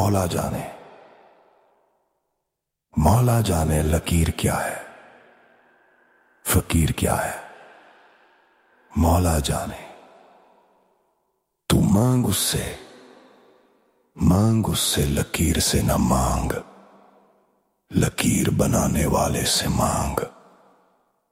मौला जाने, मौला जाने लकीर क्या है, फकीर क्या है। मौला जाने, तू मांग उससे लकीर से न मांग, लकीर बनाने वाले से मांग।